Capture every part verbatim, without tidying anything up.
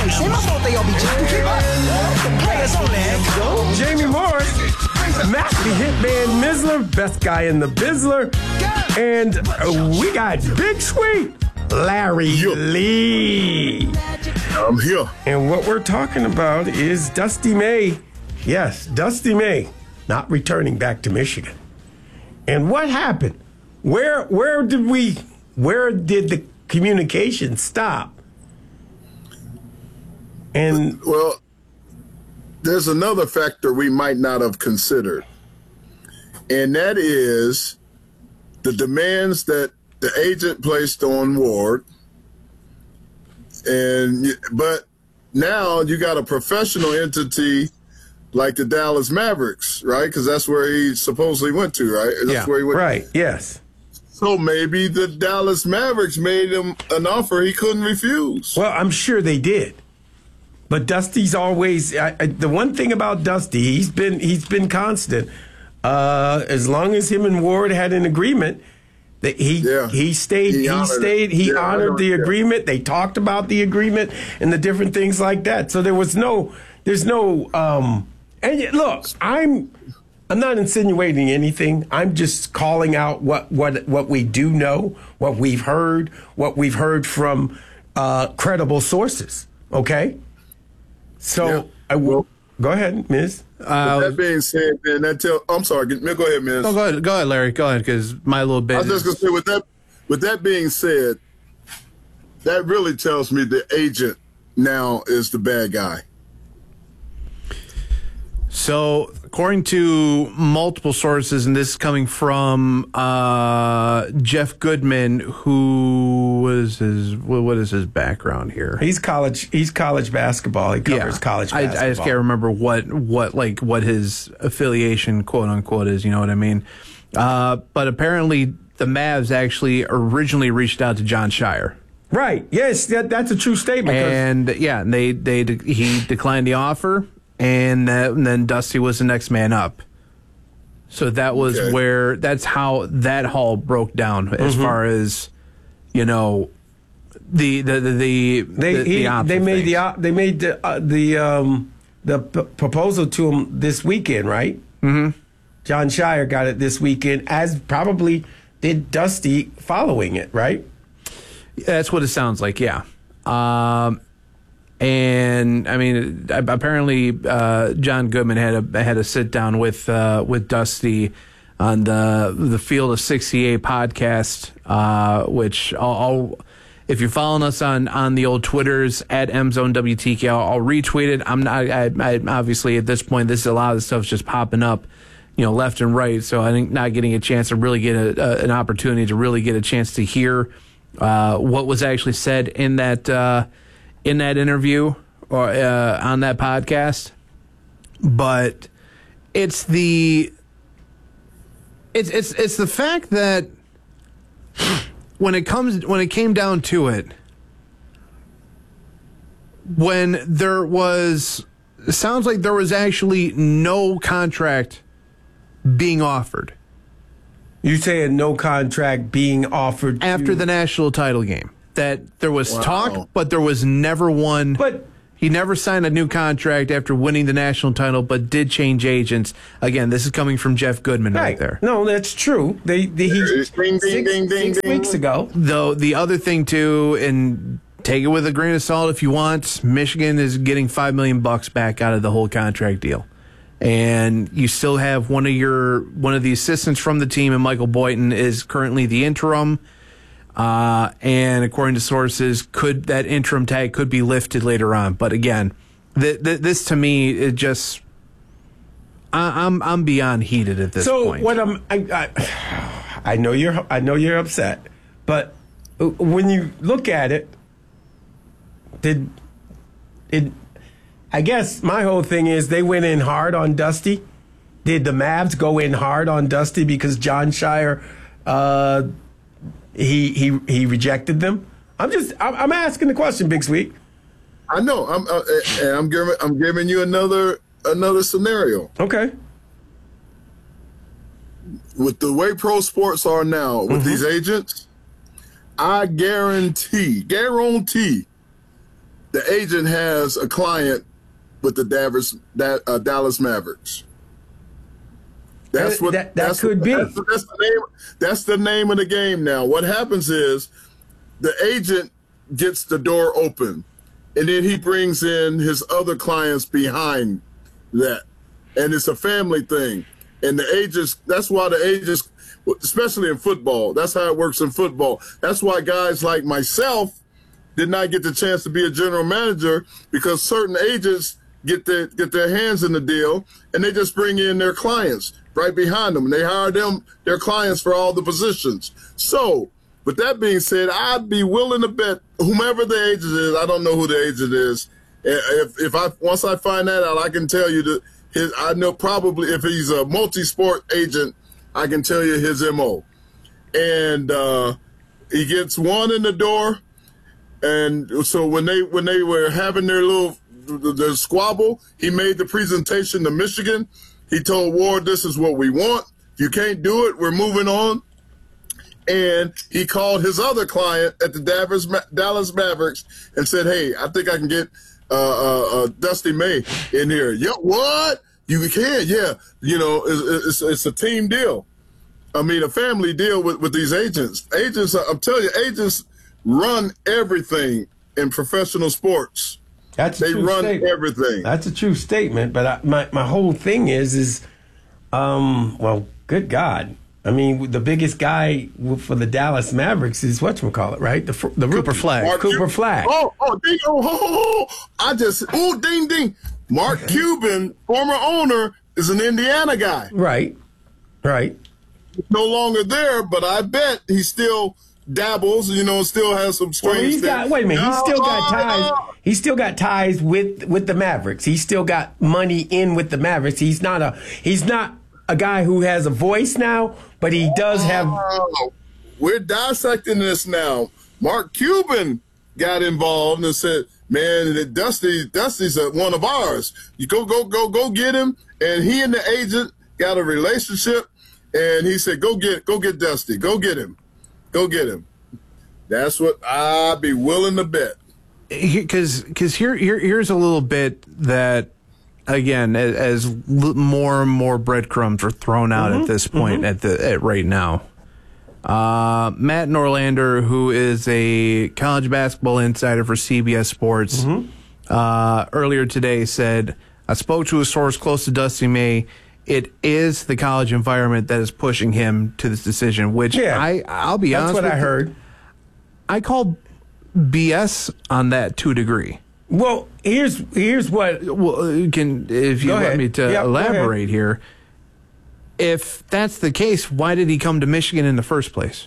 Ain't my fault they all be jumping. Keep up. The players only. Jamie Morris, Master Hitman Mizzler, best guy in the Bizzler. And uh, we got Big Sweet, Larry Yo. Lee. I'm here. And what we're talking about is Dusty May. Yes, Dusty May not returning back to Michigan. And what happened? Where where did we where did the communication stop? And well, there's another factor we might not have considered. And that is the demands that the agent placed on Ward. And but now you got a professional entity like the Dallas Mavericks, right? Because that's where he supposedly went to, right? That's yeah, where he went. Right, yes. So maybe the Dallas Mavericks made him an offer he couldn't refuse. Well, I'm sure they did. But Dusty's always I, I, the one thing about Dusty. He's been he's been constant. Uh, as long as him and Ward had an agreement, that he Yeah. he stayed He he, honored stayed it. he Yeah, I honored know, the yeah. agreement. They talked about the agreement and the different things like that. So there was no there's no um, and yet, look, I'm I'm not insinuating anything. I'm just calling out what what what we do know, what we've heard, what we've heard from uh, credible sources. Okay. So Yeah. I will go ahead, Miz. Uh, With that being said, man, that tell I'm sorry. Go ahead, man. no, go ahead, go ahead, Larry. Go ahead, because my little bit. I was just gonna is- say with that. With that being said, that really tells me the agent now is the bad guy. So, according to multiple sources, and this is coming from uh, Jeff Goodman, who was his what is his background here? He's college. He's college basketball. He covers college I, basketball. I just can't remember what what like what his affiliation, quote unquote, is. You know what I mean? Uh, but apparently, the Mavs actually originally reached out to John Shire. Right. Yes, that, that's a true statement. 'cause- And yeah, they they he declined the offer, and, that, and then Dusty was the next man up. So that was Okay. where that's how that haul broke down as Mm-hmm. far as you know the the the, the they the, he, the option they made things. the op- they made the uh, the um, the p- proposal to him this weekend, right? Mm-hmm. John Shire got it this weekend, as probably did Dusty following it, right? That's what it sounds like, yeah. Um, and I mean, apparently, uh, John Goodman had a had a sit down with uh, with Dusty on the the Field of sixty-eight podcast, uh, which I'll, I'll if you're following us on on the old Twitters at M Zone W T K, I'll, I'll retweet it. I'm not I, I obviously at this point, this is a lot of the stuff's just popping up, you know, left and right. So I think not getting a chance to really get a, a, an opportunity to really get a chance to hear uh, what was actually said in that uh, in that interview or uh, on that podcast. But it's the it's it's it's the fact that when it comes when it came down to it, when there was it sounds like there was actually no contract being offered You saying no contract being offered after to, the national title game. That there was Wow. talk, but there was never one. But he never signed a new contract after winning the national title, but did change agents. Again, this is coming from Jeff Goodman right, right there. No, that's true. They, they he Ding, six, ding, ding, ding, six ding. weeks ago. Though the other thing too, and take it with a grain of salt if you want, Michigan is getting five million bucks back out of the whole contract deal. And you still have one of your one of the assistants from the team, and Michael Boynton is currently the interim. Uh, and according to sources, could that interim tag could be lifted later on? But again, th- th- this to me, it just I- I'm I'm beyond heated at this So point. what I'm, I, I, I know you're, I know you're upset, but when you look at it, did it? I guess my whole thing is they went in hard on Dusty. Did the Mavs go in hard on Dusty because John Shire, uh, he he he rejected them? I'm just, I'm, I'm asking the question, Big Sweet. I know. I'm uh, and I'm giving I'm giving you another another scenario. Okay. With the way pro sports are now, with Mm-hmm. these agents, I guarantee, guarantee the agent has a client with the Davos, that, uh, Dallas Mavericks. That's what that, that that's could what, be. That's, that's the name. That's the name of the game now. What happens is the agent gets the door open, and then he brings in his other clients behind that, and it's a family thing. And the agents. That's why the agents, especially in football, that's how it works in football. That's why guys like myself did not get the chance to be a general manager, because certain agents get their get their hands in the deal, and they just bring in their clients right behind them, and they hire them their clients for all the positions. So, with that being said, I'd be willing to bet whomever the agent is, I don't know who the agent is. If if I once I find that out, I can tell you that his. I know probably if he's a multi-sport agent, I can tell you his M O. And uh, he gets one in the door, and so when they when they were having their little their squabble, he made the presentation to Michigan. He told Ward, "This is what we want. If you can't do it, we're moving on." And he called his other client at the Davos, Dallas Mavericks and said, "Hey, I think I can get uh, uh, uh, Dusty May in here." "Yo, what? You can? Yeah. You know, it's, it's, it's a team deal. I mean, a family deal with, with these agents. Agents, I'm telling you, agents run everything in professional sports. That's a they true run statement. everything. That's a true statement. But I, my my whole thing is is, um, well, good God. I mean, the biggest guy for the Dallas Mavericks is whatchamacallit, right? The the Cooper Flagg. Mark Cooper Cuban. Flagg. Oh, oh, ding, oh, oh, oh, oh. I just, oh, ding, ding. Mark Cuban, former owner, is an Indiana guy. Right, right. No longer there, but I bet he still dabbles, you know, still has some strange Well, he's got. things. Wait a minute. He's still got No, ties. no. He's still got ties with with the Mavericks. He's still got money in with the Mavericks. He's not a. He's not a guy who has a voice now, but he does have. Oh, we're dissecting this now. Mark Cuban got involved and said, "Man, Dusty, Dusty's a, one of ours. You go, go, go, go get him." And he and the agent got a relationship, and he said, "Go get, go get Dusty. Go get him. Go get him." That's what I'd be willing to bet. Because because here, here here's a little bit that, again, as, as l- more and more breadcrumbs are thrown out Mm-hmm, at this point mm-hmm. at the at right now. Uh, Matt Norlander, who is a college basketball insider for C B S Sports, mm-hmm. uh, earlier today said, "I spoke to a source close to Dusty May. It is the college environment that is pushing him to this decision." Which Yeah, I I'll be that's honest what with I you, heard. I call B S on that to a degree. Well, here's here's what. Well, can if you Go let ahead. me to Yep, go elaborate here. If that's the case, why did he come to Michigan in the first place?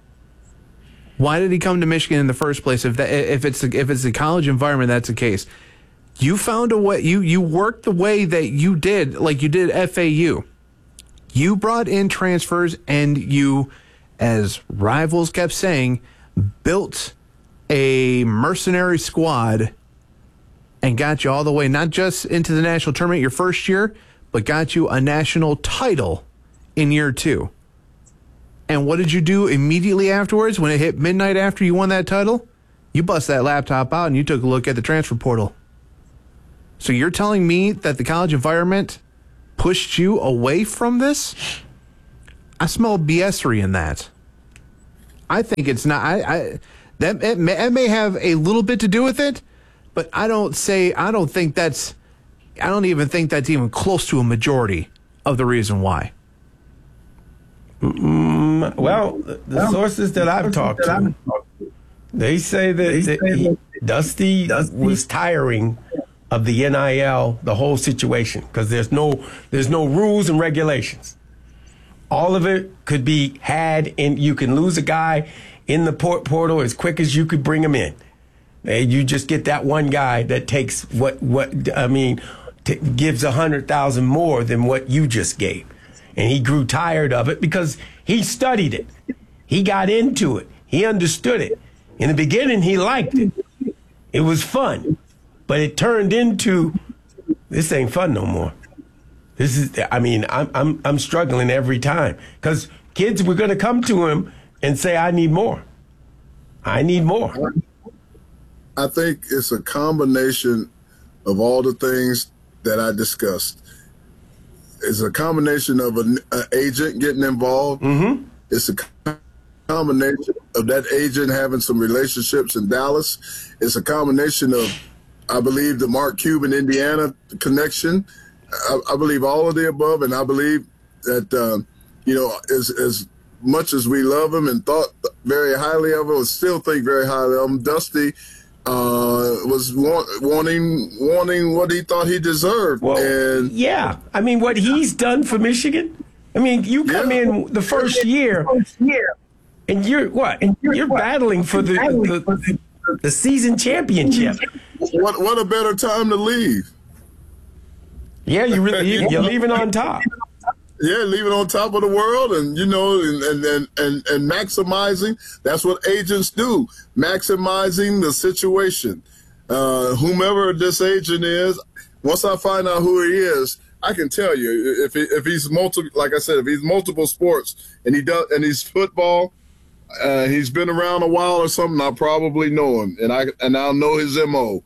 Why did he come to Michigan in the first place? If that, if it's if it's the college environment, that's the case. You found a way. You you worked the way that you did, like you did F A U. You brought in transfers, and you, as rivals kept saying, built a mercenary squad and got you all the way, not just into the national tournament your first year, but got you a national title in year two. And what did you do immediately afterwards when it hit midnight after you won that title? You bust that laptop out and you took a look at the transfer portal. So you're telling me that the college environment pushed you away from this? I smell BS-ery in that. I think it's not. I, I that it may, it may have a little bit to do with it, but I don't say. I don't think that's. I don't even think that's even close to a majority of the reason why. Mm, well, the sources that I've talked to, they say that, that he, Dusty was tiring of the N I L, the whole situation, because there's no there's no rules and regulations. All of it could be had, and you can lose a guy in the port portal as quick as you could bring him in. And you just get that one guy that takes what what I mean, t- gives a hundred thousand more than what you just gave. And he grew tired of it because he studied it. He got into it. He understood it. In the beginning, he liked it. It was fun. But it turned into, this ain't fun no more. This is, I mean, I'm I'm I'm struggling every time. Because kids were going to come to him and say, I need more. I need more. I think it's a combination of all the things that I discussed. It's a combination of an, an agent getting involved. Mm-hmm. It's a combination of that agent having some relationships in Dallas. It's a combination of, I believe, the Mark Cuban, Indiana connection. I, I believe all of the above, and I believe that, uh, you know, as, as much as we love him and thought very highly of him, and still think very highly of him, Dusty uh, was want, wanting wanting what he thought he deserved. Well, and yeah, I mean, what he's done for Michigan. I mean, you come Yeah. in the first year, and you're what? And you're battling for the the, the season championship. what what a better time to leave. Yeah, you really you, you're leaving on top. Yeah, leaving on top of the world, and you know, and and and and, and maximizing. That's what agents do, maximizing the situation. Uh, whomever this agent is, once I find out who he is, I can tell you if he, if he's multiple. Like I said, if he's multiple sports and he does and he's football, uh, he's been around a while or something. I probably know him, and I and I'll know his M O.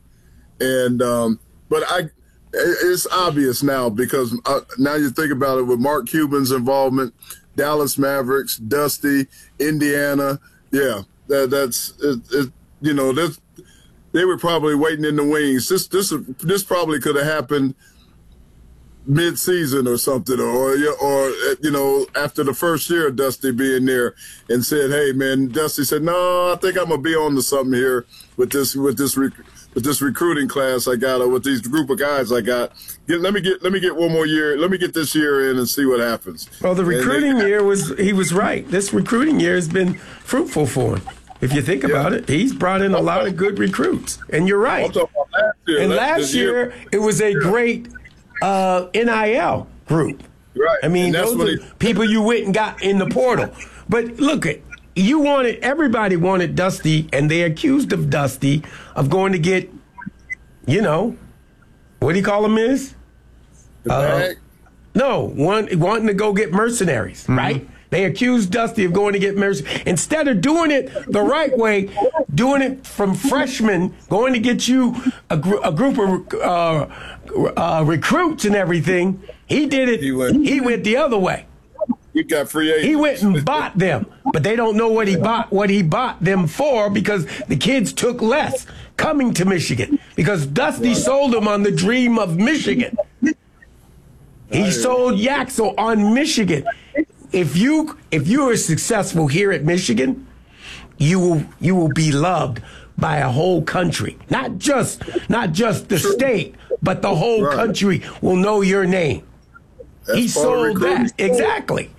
And um, but I. It's obvious now because uh, now you think about it with Mark Cuban's involvement, Dallas Mavericks, Dusty, Indiana. Yeah, that, that's it, it, you know that's, they were probably waiting in the wings. This this this probably could have happened mid-season or something, or or you know after the first year of Dusty being there and said, "Hey man," Dusty said, "No, I think I'm gonna be on to something here with this with this." Rec- With this recruiting class I got, or with these group of guys I got, get, let me get let me get one more year. Let me get this year in and see what happens. Well, the recruiting they, year was he was right. This recruiting year has been fruitful for him. If you think about yeah. it, he's brought in a lot of good recruits, and you're right. I'm talking about last year. And last year, year it was a yeah. great uh, N I L group. Right. I mean, those are he, people you went and got in the portal. But look at. You wanted, everybody wanted Dusty, and they accused of Dusty of going to get, you know, what do you call him is? The uh, bag? No, one, wanting to go get mercenaries, mm-hmm. right? They accused Dusty of going to get mercenaries. Instead of doing it the right way, doing it from freshmen, going to get you a, gr- a group of uh, uh, recruits and everything, he did it, he went, he went the other way. He got free agents. He went and bought them, but they don't know what he bought what he bought them for because the kids took less coming to Michigan because Dusty sold them on the dream of Michigan. He sold Yaxel on Michigan. If you if you are successful here at Michigan, you will you will be loved by a whole country, not just not just the state, but the whole right. country will know your name. That's he sold that exactly.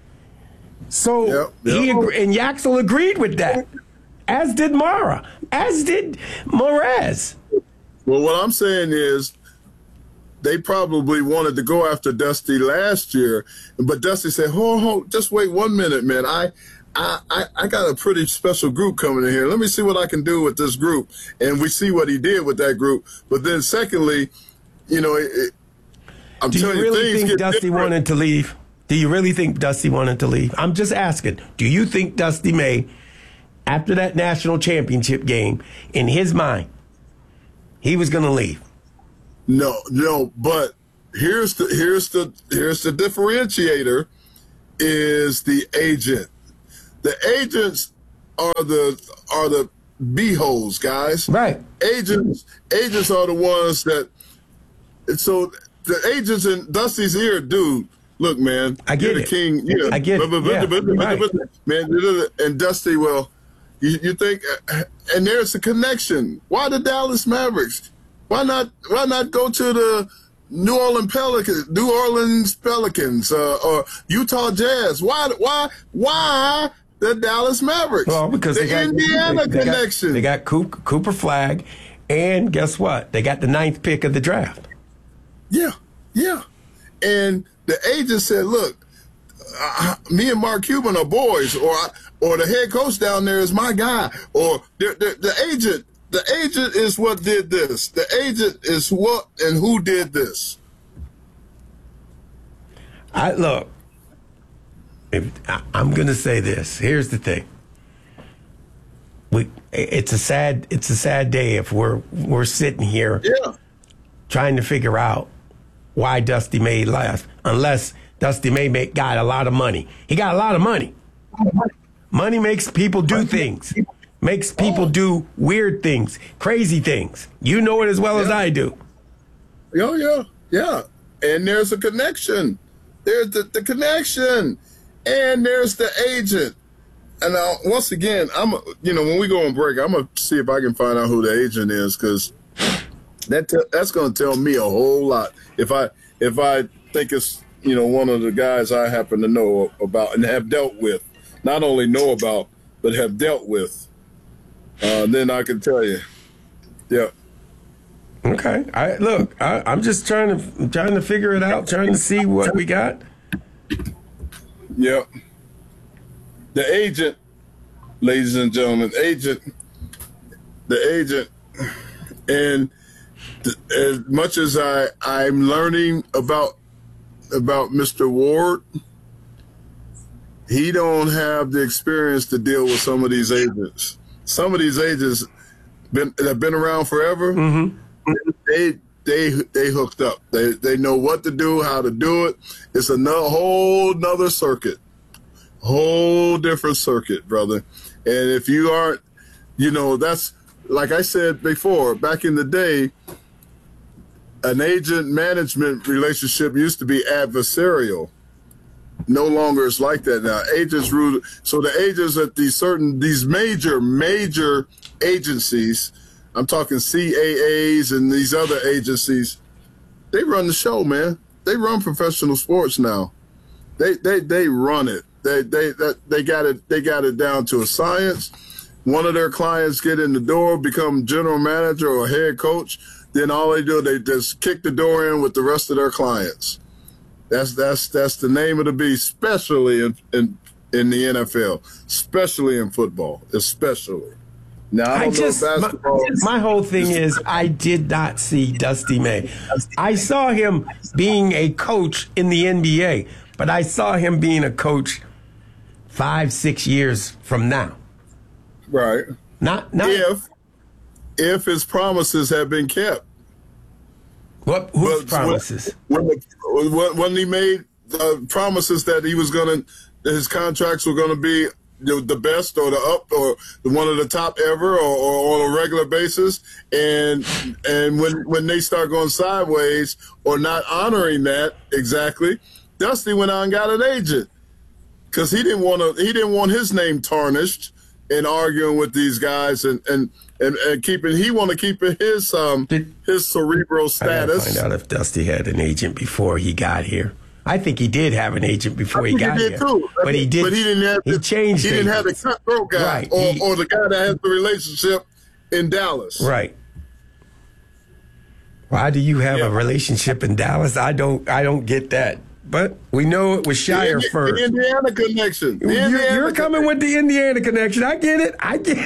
So yep, yep. he and Yaxel agreed with that, as did Mara, as did Morez. Well, what I'm saying is, they probably wanted to go after Dusty last year, but Dusty said, "Hold, hold, just wait one minute, man. I, I, I, I got a pretty special group coming in here. Let me see what I can do with this group." And we see what he did with that group. But then, secondly, you know, it, it, I'm do telling you really you, things think get Dusty different. wanted to leave? Do you really think Dusty wanted to leave? I'm just asking. Do you think Dusty May, after that national championship game, in his mind, he was going to leave? No, no. But here's the here's the here's the differentiator: is the agent. The agents are the are the b-holes, guys. Right. Agents agents are the ones that. So the agents in Dusty's ear, dude. Look, man, I get you're the it. king. Yeah, I get it. Yeah, right. Man, and Dusty, well, you, you think, and there's a connection. Why the Dallas Mavericks? Why not? Why not go to the New Orleans Pelicans, New Orleans Pelicans, uh, or Utah Jazz? Why? Why? Why the Dallas Mavericks? Well, because the they got, Indiana they, they connection. Got, they got Cooper, Cooper Flag, and guess what? They got the ninth pick of the draft. Yeah, yeah, and the agent said, "Look, uh, me and Mark Cuban are boys, or or the head coach down there is my guy, or the, the, the agent. The agent is what did this. The agent is what and who did this." I look. If, I, I'm going to say this. Here's the thing. we it's a sad it's a sad day if we're we're sitting here Yeah. trying to figure out why Dusty May left, unless Dusty May make, got a lot of money. He got a lot of money. Money makes people do things, makes people do weird things, crazy things. You know it as well as I do. Oh, yeah, yeah. And there's a connection. There's the, the connection. And there's the agent. And now, once again, I'm, you know, when we go on break, I'm going to see if I can find out who the agent is, because that te- that's going to tell me a whole lot. If I if I think it's, you know, one of the guys I happen to know about and have dealt with, not only know about, but have dealt with, uh, then I can tell you. Yeah. Okay. I look. I, I'm just trying to trying to figure it out, trying to see what we got. Yep. The agent, ladies and gentlemen, agent, the agent, and th- as much as I I'm learning about about Mister Ward, he don't have the experience to deal with some of these agents. Some of these agents been have been around forever. Mm-hmm. They they they hooked up. They they know what to do, how to do it. It's a no, whole nother circuit, whole different circuit, brother. And if you aren't, you know, that's like I said before. Back in the day, an agent management relationship used to be adversarial. No longer is like that now. Agents rule. So the agents at these certain these major major agencies. I'm talking C A As and these other agencies. They run the show, man. They run professional sports now. They they they run it. They they that they got it. They got it down to a science. One of their clients get in the door, become general manager or head coach. Then all they do, they just kick the door in with the rest of their clients. That's that's that's the name of the beast, especially in in, in the N F L, especially in football, especially. Now, I, I don't just know my, basketball. my whole thing is I did not see Dusty May. I saw him being a coach in the N B A, but I saw him being a coach five, six years from now. Right. Not not If if his promises have been kept. what whose But promises? When, when, when he made uh, promises that he was going to, his contracts were going to be the, the best or the up or the one of the top ever or, or on a regular basis, and and when when they start going sideways or not honoring that exactly, Dusty went out and got an agent because he didn't want to. He didn't want his name tarnished in arguing with these guys and and and, and keeping. He want to keep his um Did- his cerebral I gotta status. find out if Dusty had an agent before he got here. I think he did have an agent before I he think got he did here, too. I but he think- did. But he didn't have. He the, changed. He didn't have the agents. cutthroat guy, Right, or, he- or the guy that has the relationship in Dallas. Right. Why do you have Yeah. a relationship in Dallas? I don't. I don't get that. But we know it was The, Shire Indi- first. the Indiana connection. The You're, Indiana you're coming with the Indiana connection. I get it. I get it.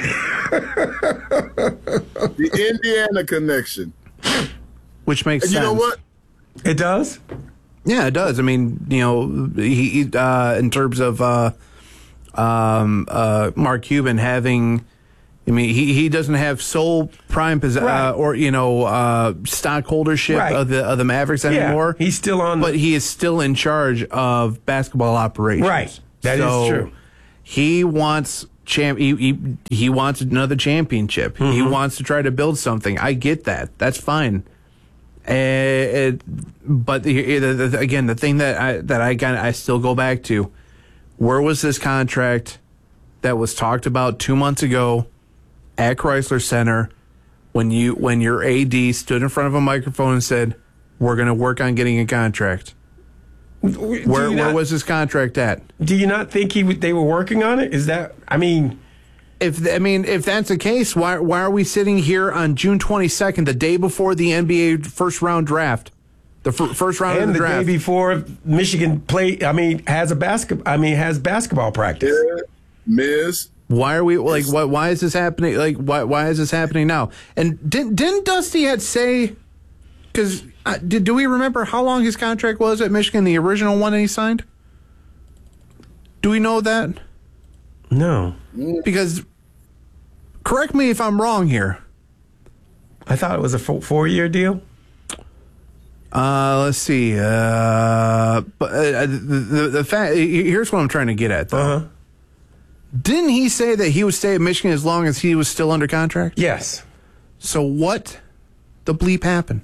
the Indiana connection. Which makes And you sense. know what? It does. Yeah, it does. I mean, you know, he, he uh, in terms of uh, um, uh, Mark Cuban having, I mean, he, he doesn't have sole prime possession Right. uh, or you know uh, stockholdership Right. of the of the Mavericks anymore. Yeah, he's still on. but the, he is still in charge of basketball operations. Right. That is so true. He wants champ. He, he, he wants another championship. Mm-hmm. He wants to try to build something. I get that. That's fine. Uh, it, but the, the, the, again, the thing that I that I got, I still go back to, where was this contract that was talked about two months ago at Chrysler Center when you when your A D stood in front of a microphone and said, "We're going to work on getting a contract." do Where you where not, was this contract at? Do you not think he w- they were working on it? Is that? I mean, If I mean, if that's the case, why why are we sitting here on June twenty-second, the day before the N B A first round draft, the fir- first round and of the the draft? day before Michigan play. I mean, has a basket. I mean, has basketball practice. Yeah, Miz. Why are we like? Why, why is this happening? Like, why why is this happening now? And didn't didn't Dusty had say? Because uh, did do we remember how long his contract was at Michigan? The original one that he signed. Do we know that? No. Because correct me if I'm wrong here. I thought it was a four, four-year deal. Uh, let's see. Uh, but uh, the, the the fact here's what I'm trying to get at, though. Uh-huh. Didn't he say that he would stay at Michigan as long as he was still under contract? Yes. So what the bleep happened?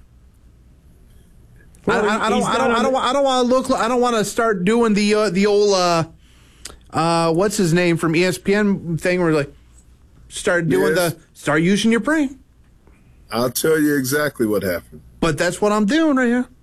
Well, I, I, I don't. he's I don't. not I don't. I don't want to look. I don't want to start doing the uh, the old uh, uh, what's his name from E S P N thing where like start doing Yes. the start using your brain. I'll tell you exactly what happened. But that's what I'm doing right here.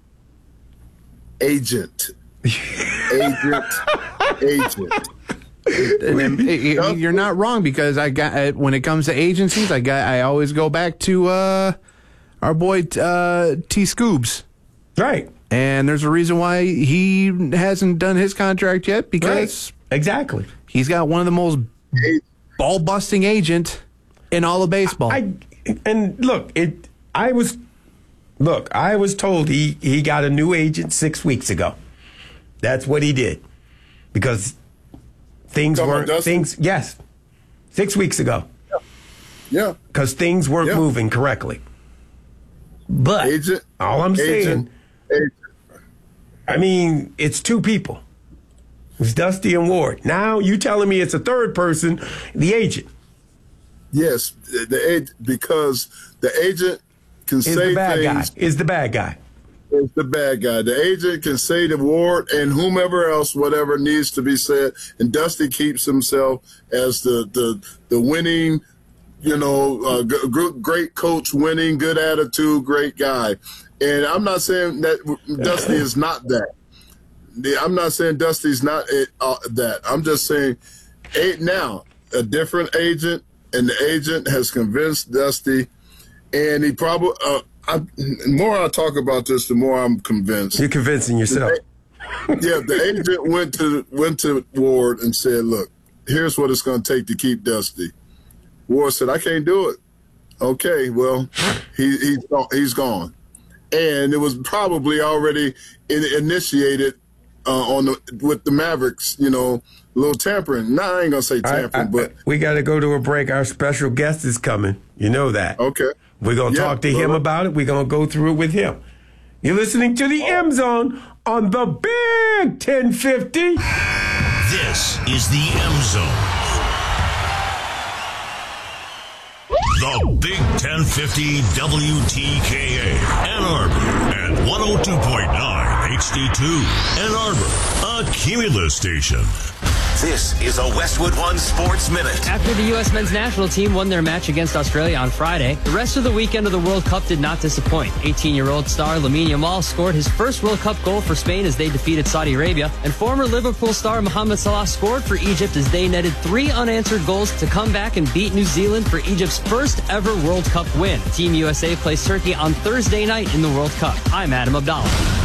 Agent. Agent. Agent. And then, you're not wrong because I got when it comes to agencies, I got I always go back to uh, our boy uh, T. Scoobs. Right. And there's a reason why he hasn't done his contract yet because Right. Exactly. he's got one of the most ball busting agent in all of baseball. I and look, it. I was look. I was told he he got a new agent six weeks ago. That's what he did because things Talking about weren't Dustin? things. Yes, six weeks ago Yeah. because things weren't Yeah. moving correctly. But Agent. all I'm saying, Agent. Agent. I mean, it's two people. It's Dusty and Ward. Now you telling me it's a third person, the agent Yes. The, the ag- because the agent can is say the bad things. guy. Is the bad guy. Is the bad guy. The agent can say to Ward and whomever else whatever needs to be said, and Dusty keeps himself as the the the winning, you know, uh, g- g- great coach, winning, good attitude, great guy. And I'm not saying that Dusty is not that. The- I'm not saying Dusty's not it, uh, that. I'm just saying, eight now a different agent, and the agent has convinced Dusty, and he probably. Uh, I, the more I talk about this, the more I'm convinced. You're convincing yourself. Yeah, the agent went to went to Ward and said, "Look, here's what it's going to take to keep Dusty." Ward said, "I can't do it." Okay, well, he he's he's gone, and it was probably already in, initiated uh, on the with the Mavericks. You know, a little tampering. Nah, I ain't gonna say tampering, I- I- but we got to go to a break. Our special guest is coming. You know that. okay. We're going to Yeah, talk to him well, about it. We're going to go through it with him. You're listening to the M Zone on the Big ten fifty. This is the M Zone. The Big ten fifty W T K A Ann Arbor and one oh two point nine H D two Ann Arbor, a Cumulus station. This is a Westwood One Sports Minute. After the U S men's national team won their match against Australia on Friday, the rest of the weekend of the World Cup did not disappoint. eighteen-year-old star Lamine Yamal scored his first World Cup goal for Spain as they defeated Saudi Arabia, and former Liverpool star Mohamed Salah scored for Egypt as they netted three unanswered goals to come back and beat New Zealand for Egypt's first ever World Cup win. Team U S A plays Turkey on Thursday night in the World Cup. I'm Adam Abdallah.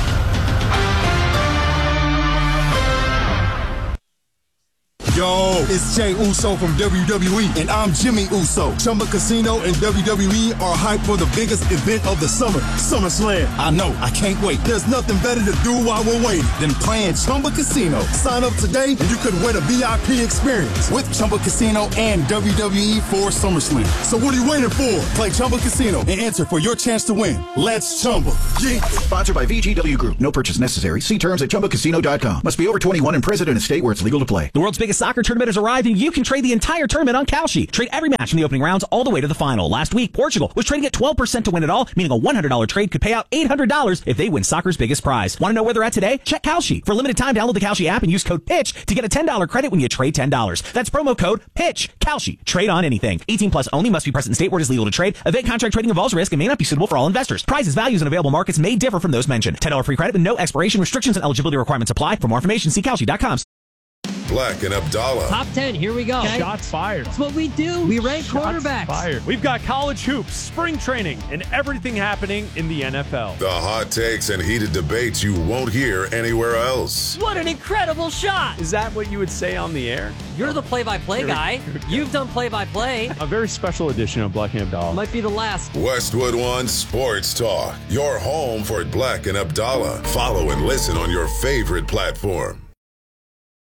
Yo, it's Jay Uso from W W E, and I'm Jimmy Uso. Chumba Casino and W W E are hyped for the biggest event of the summer, SummerSlam. I know, I can't wait. There's nothing better to do while we're waiting than playing Chumba Casino. Sign up today, and you could win a V I P experience with Chumba Casino and W W E for SummerSlam. So what are you waiting for? Play Chumba Casino and enter for your chance to win. Let's Chumba. Yeah. Sponsored by V G W Group. No purchase necessary. See terms at chumba casino dot com. Must be over twenty-one and present in a state where it's legal to play. The world's biggest soccer tournament has arrived, and you can trade the entire tournament on Kalshi. Trade every match from the opening rounds all the way to the final. Last week, Portugal was trading at twelve percent to win it all, meaning a one hundred dollars trade could pay out eight hundred dollars if they win soccer's biggest prize. Want to know where they're at today? Check Kalshi. For a limited time, download the Kalshi app and use code PITCH to get a ten dollars credit when you trade ten dollars. That's promo code PITCH. Kalshi. Trade on anything. eighteen plus only. Must be present in state where it is legal to trade. Event contract trading involves risk and may not be suitable for all investors. Prizes, values, and available markets may differ from those mentioned. ten dollars free credit with no expiration. Restrictions and eligibility requirements apply. For more information, see Kalshi dot com. Black and Abdallah. Top ten, here we go. Okay? Shots fired. That's what we do. We rank Shots quarterbacks. fired. We've got college hoops, spring training, and everything happening in the N F L. The hot takes and heated debates you won't hear anywhere else. What an incredible shot. Is that what you would say on the air? You're the play-by-play guy. You've done play-by-play. A very special edition of Black and Abdallah. Might be the last. Westwood One Sports Talk. Your home for Black and Abdallah. Follow and listen on your favorite platform.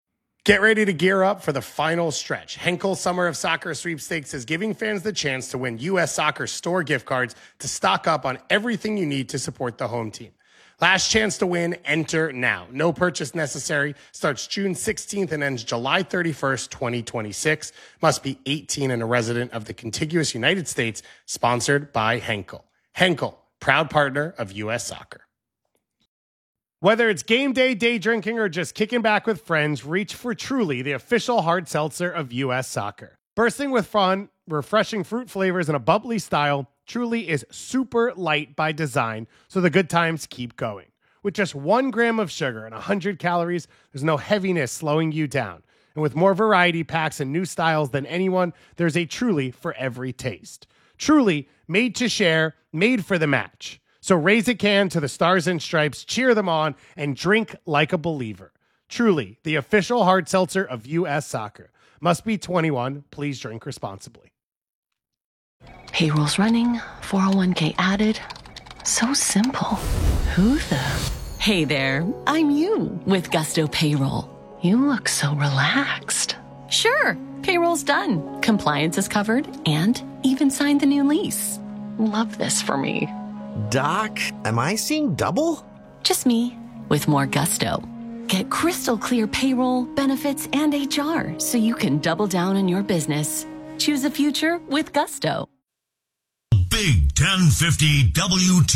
Get ready to gear up for the final stretch. Henkel Summer of Soccer Sweepstakes is giving fans the chance to win U S Soccer store gift cards to stock up on everything you need to support the home team. Last chance to win, enter now. No purchase necessary. Starts June sixteenth and ends July thirty-first, twenty twenty-six. Must be eighteen and a resident of the contiguous United States. Sponsored by Henkel. Henkel, proud partner of U S Soccer. Whether it's game day, day drinking, or just kicking back with friends, reach for Truly, the official hard seltzer of U S Soccer. Bursting with fun, refreshing fruit flavors, and a bubbly style, Truly is super light by design, so the good times keep going. With just one gram of sugar and one hundred calories, there's no heaviness slowing you down. And with more variety packs and new styles than anyone, there's a Truly for every taste. Truly, made to share, made for the match. So raise a can to the Stars and Stripes, cheer them on, and drink like a believer. Truly, the official hard seltzer of U S Soccer. Must be twenty-one. Please drink responsibly. Payroll's running, four oh one k added. So simple. Who the? Hey there, I'm you with Gusto Payroll. You look so relaxed. Sure, payroll's done. Compliance is covered and even signed the new lease. Love this for me. Doc, am I seeing double? Just me, with more gusto. Get crystal clear payroll, benefits, and H R so you can double down on your business. Choose a future with Gusto. Big ten fifty W T